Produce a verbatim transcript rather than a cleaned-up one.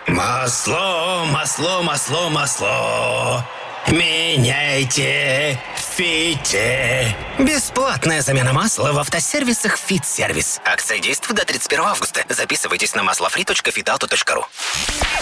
Масло, масло, масло, масло. Меняйте, фите. Бесплатная замена масла в автосервисах «Фит-сервис». Акция действует до тридцать первого августа. Записывайтесь на маслофри точка фитауто точка ру.